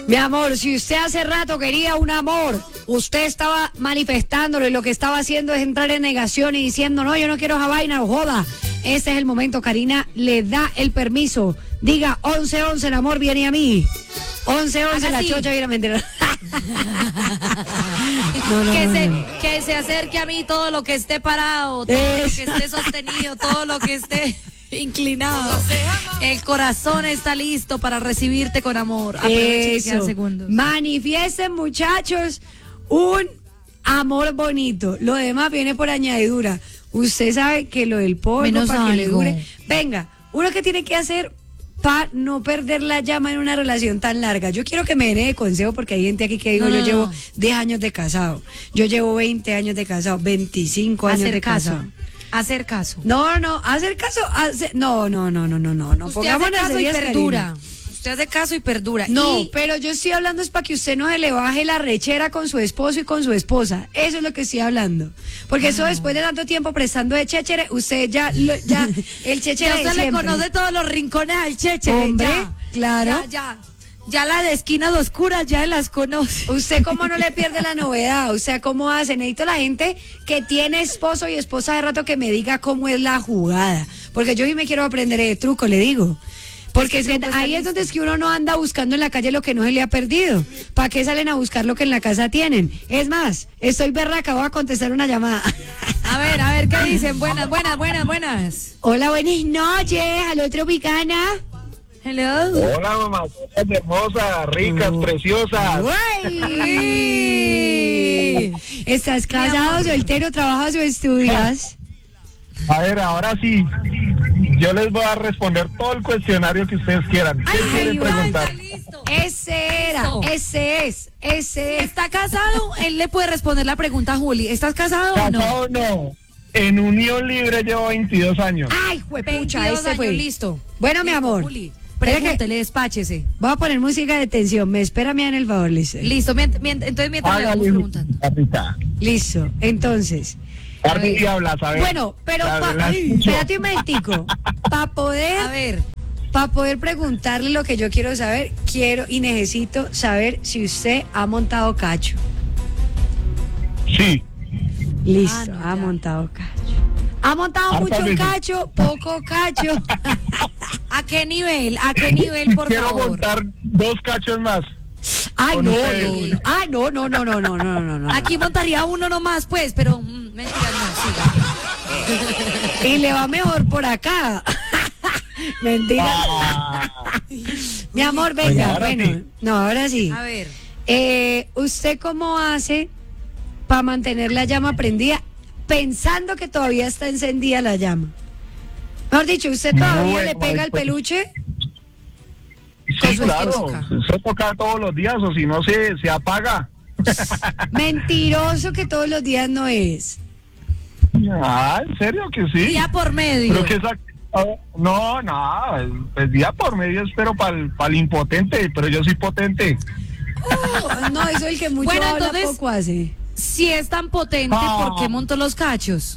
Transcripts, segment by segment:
Mi amor, si usted hace rato quería un amor, usted estaba manifestándolo y lo que estaba haciendo es entrar en negación y diciendo, no, yo no quiero esa vaina, o joda. Ese es el momento, Karina le da el permiso. Diga 11-11, el amor viene a mí. 11-11, la chocha viene a mentir. Que se acerque a mí todo lo que esté parado, todo lo que esté sostenido, todo lo que esté inclinado. El corazón está listo para recibirte con amor. Eso. Manifiesten, muchachos, un amor bonito. Lo demás viene por añadidura. Usted sabe que lo del polvo para que le dure. Venga, uno que tiene que hacer para no perder la llama en una relación tan larga. Yo quiero que me den de consejo porque hay gente aquí que digo, yo llevo 10 años de casado. Yo llevo 20 años de casado, 25 años de casado. Hacer caso. No, hacer caso. No. Usted hace caso y perdura. Usted hace caso y perdura. No, pero yo estoy hablando es para que usted no se le baje la rechera con su esposo y con su esposa. Eso es lo que estoy hablando. Porque eso después de tanto tiempo prestando de chéchere, usted ya el chéchere usted le conoce todos los rincones al chéchere. Hombre, claro. Ya la de esquinas oscuras ya las conoce. ¿Usted cómo no le pierde la novedad? O sea, ¿cómo hace? Necesito la gente que tiene esposo y esposa de rato que me diga cómo es la jugada. Porque yo sí me quiero aprender el truco, le digo. Porque ahí es donde es que uno no anda buscando en la calle lo que no se le ha perdido. ¿Para qué salen a buscar lo que en la casa tienen? Es más, estoy berraca, voy a contestar una llamada. A ver, ¿qué dicen? Buenas. Hola, buenas noches, al otro Picana. Hello. Hola, mamá, hermosas, ricas, preciosas. ¡Uy! ¿Estás casado, soltero, trabajas o estudias? A ver, ahora sí, yo les voy a responder todo el cuestionario que ustedes quieran. ¿Qué quieren preguntar? Ese es. ¿Está casado? Él le puede responder la pregunta a Juli. ¿Estás casado o no? Casado no. En unión libre llevo 22 años. Ay, juepucha, ese fue. Listo. Bueno, mi amor. Juli, pregúntele, despáchese. Voy a poner música de tensión. Me espera, me dan el favor, listo. Listo, entonces mientras le vamos preguntando. Listo, entonces. Y habla, ¿sabes? Bueno, pero espérate un momentico. Para poder preguntarle lo que yo quiero saber, quiero y necesito saber si usted ha montado cacho. Sí. Listo, ha montado cacho. ¿Ha montado mucho cacho? ¿Poco cacho? ¿A qué nivel, por Quiero favor? montar 2 cachos más. Ay, no. Aquí montaría uno nomás, pues, pero mentira, no, siga. Y le va mejor por acá. Mentira. Mi amor, venga, ahora sí. A ver. ¿Usted cómo hace para mantener la llama prendida pensando que todavía está encendida la llama? Mejor dicho, ¿usted todavía le pega el peluche? Sí, claro, se toca todos los días o si no se apaga. Mentiroso que todos los días no es. ¿En serio que sí? Día por medio. Creo que no, pues día por medio espero para el impotente, pero yo soy potente. No, eso es el que mucho habla, entonces, poco hace. Si es tan potente, ¿por qué montó los cachos?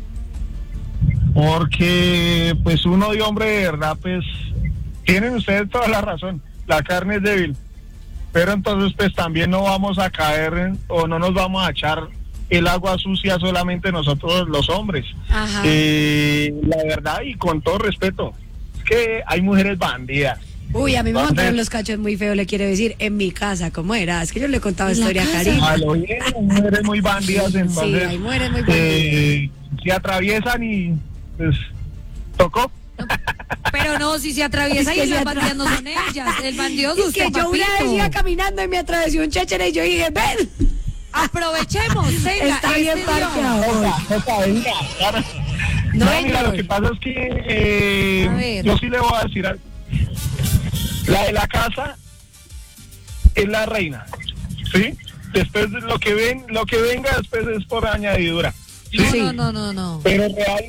Porque pues uno de hombre de verdad, pues tienen ustedes toda la razón, la carne es débil, pero entonces pues también no vamos a caer o no nos vamos a echar el agua sucia solamente nosotros los hombres. Ajá. La verdad y con todo respeto, es que hay mujeres bandidas. Uy, a mí me montaron los cachos muy feo, le quiero decir, en mi casa, ¿cómo era? Es que yo le he contado historia a Karina. Hay mujeres muy bandidas, entonces. Sí, hay mujeres muy bandidas. Se atraviesan y pues tocó. Pero no, si se atraviesa y las bandidas no son ellas, el bandido es usted, que yo una vez iba caminando y me atravesó un chéchere y yo dije, ven, aprovechemos, venga, está bien parqueado. No, mira, lo que pasa es que yo sí le voy a decir algo. La de la casa es la reina, ¿sí? Después lo que venga después es por añadidura. ¿Sí? No. Pero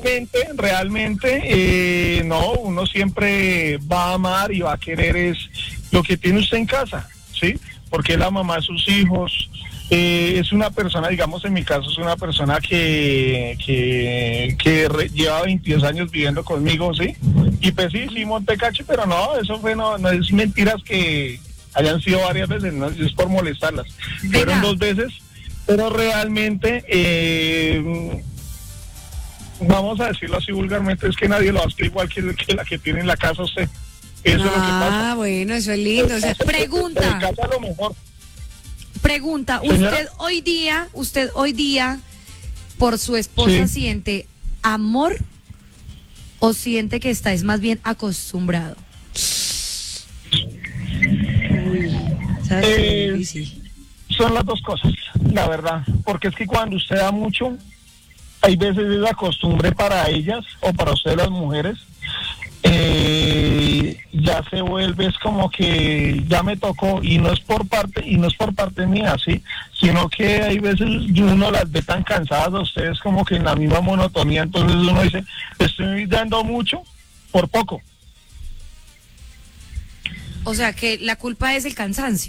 realmente, no, uno siempre va a amar y va a querer es lo que tiene usted en casa, ¿sí? Porque es la mamá de sus hijos, es una persona, digamos en mi caso, es una persona que lleva 22 años viviendo conmigo, ¿sí? Y pues sí, monté cacho, pero no, eso fue, no es mentiras que hayan sido varias veces, no es por molestarlas. Fueron 2 veces, pero realmente, vamos a decirlo así vulgarmente, es que nadie lo hace igual que la que tiene en la casa usted. Eso es lo que pasa. Ah, bueno, eso es lindo. O sea, pregunta. En casa lo mejor. Pregunta, ¿Señora? usted hoy día, por su esposa, Sí. ¿siente amor o siente que es más bien acostumbrado? ¿sabes qué difícil? Son las 2 cosas, la verdad, porque es que cuando usted da mucho, hay veces es la costumbre para ellas o para ustedes las mujeres, ya se vuelve, es como que ya me tocó, y no es por parte mía, sí, sino que hay veces uno las ve tan cansadas a ustedes como que en la misma monotonía, entonces uno dice, estoy dando mucho por poco. O sea, que la culpa es el cansancio.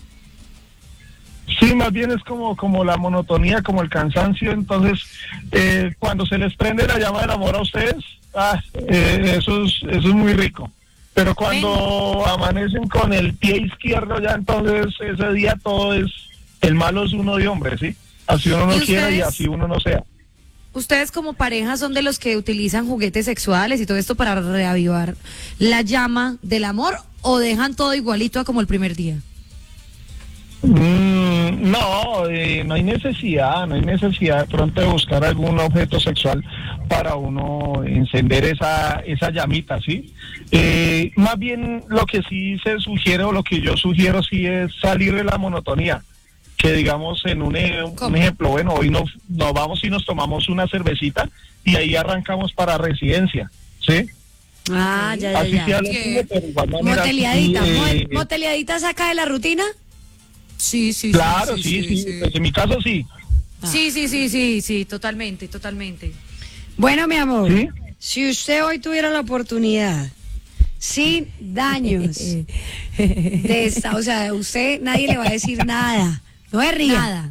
Sí, más bien es como la monotonía, como el cansancio. Entonces, cuando se les prende la llama del amor a ustedes, eso es muy rico. Pero cuando amanecen con el pie izquierdo, ya entonces ese día todo es, el malo es uno de hombre, ¿sí? Así uno no quiera y así uno no sea. ¿Ustedes como pareja son de los que utilizan juguetes sexuales y todo esto para reavivar la llama del amor o dejan todo igualito a como el primer día? No hay necesidad de pronto de buscar algún objeto sexual para uno encender esa llamita, ¿sí? Más bien lo que sí se sugiere o lo que yo sugiero sí es salir de la monotonía, que digamos en un ejemplo, bueno, hoy nos vamos y nos tomamos una cervecita y ahí arrancamos para residencia, ¿sí? Ah, ya. Así sea lo mismo, pero de igual manera, Moteleadita, sí, ¿moteleadita saca de la rutina? Sí. Claro, sí. Pues en mi caso sí. Sí, totalmente. Bueno, mi amor, ¿Sí? si usted hoy tuviera la oportunidad, sin daños, o sea, usted, nadie le va a decir nada, no es ría. Nada.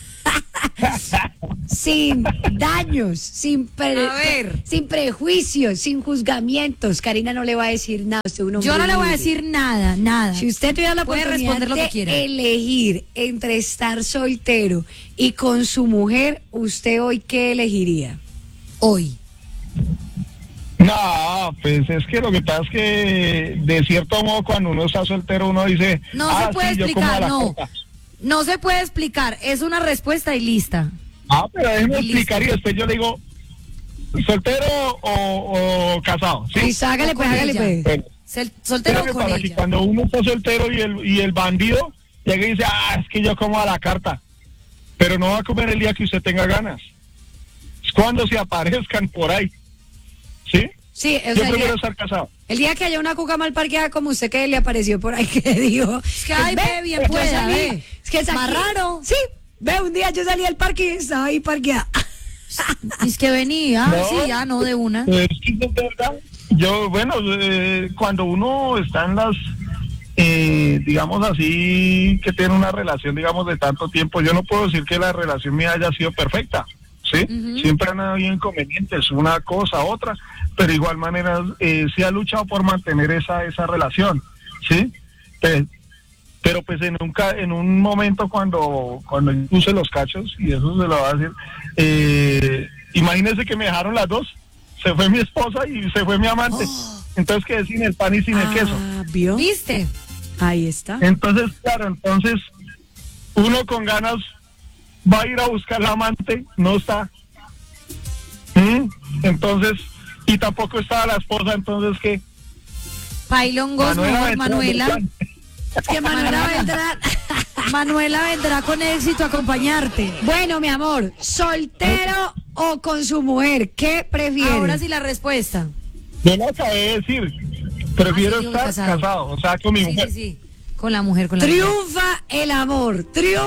Sin daños, sin prejuicios, sin juzgamientos. Karina no le va a decir nada. Yo no le voy a decir nada. Si usted tuviera la puede oportunidad responder lo que quiera. de elegir entre estar soltero y con su mujer, ¿usted hoy qué elegiría? Hoy. No, pues es que lo que pasa es que de cierto modo cuando uno está soltero uno dice, No se puede sí, yo como a explicar, la no. coca. No se puede explicar, es una respuesta y lista. Pero déjeme explicar y después yo le digo, ¿soltero o casado? Sí, ¿Sí? hágale pues. Bueno, Soltero ¿qué con pasa? Que ella. cuando uno está soltero y el bandido llega y dice, es que yo como a la carta, pero no va a comer el día que usted tenga ganas. Es cuando se aparezcan por ahí, ¿sí? Sí, o Yo sea, prefiero estar casado. el día que haya una cuca mal parqueada como usted que le apareció por ahí que dijo, Es que ay, ve, bien yo pueda, salí, ve. es que es Más aquí. raro. Sí, ve, un día yo salí al parque y estaba ahí parqueada. Es que venía, No. sí, ya, no de una. Es que es verdad. Yo, bueno, cuando uno está en las, digamos así, que tiene una relación, digamos, de tanto tiempo, yo no puedo decir que la relación mía haya sido perfecta, ¿sí? Siempre han habido inconvenientes, una cosa, otra, pero de igual manera se ha luchado por mantener esa relación, ¿sí? Pero pues en un momento cuando puse los cachos, y eso se lo va a decir, imagínense que me dejaron las dos, se fue mi esposa y se fue mi amante, entonces quedé sin el pan y sin el queso. ¿Vio? ¿Viste? Ahí está. Entonces, claro, uno con ganas va a ir a buscar la amante, no está. Entonces, y tampoco estaba la esposa, entonces ¿qué? Pailongos, Manuela. Es que Manuela vendrá con éxito a acompañarte. Bueno, mi amor, ¿soltero o con su mujer? ¿Qué prefiere? Ahora sí la respuesta. Yo lo acabé de decir, prefiero sí, estar casado, o sea, con mi mujer. Sí. Con la mujer, mujer. Triunfa el amor,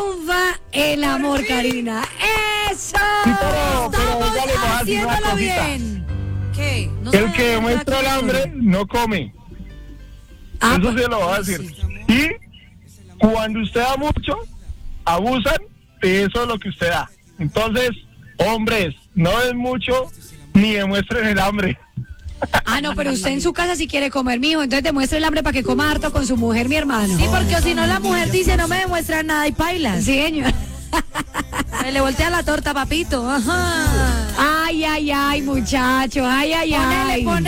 Karina. ¡Eso! Pero ya le voy a decir una Haciéndolo cosita. bien. ¿Qué? No El sabe que demuestra el hablar hambre no come. Ah, Eso se lo voy a decir. Y cuando usted da mucho, abusan de eso lo que usted da. Entonces, hombres, no den mucho ni demuestren el hambre. Ah, no, pero usted en su casa sí quiere comer, mijo, entonces demuestre el hambre para que coma harto con su mujer, mi hermano. Sí, porque si no la mujer dice, no me demuestran nada y pailas. Sí, señor. Le voltea la torta, papito. Ajá. Ay, muchachos, ay. Ponele.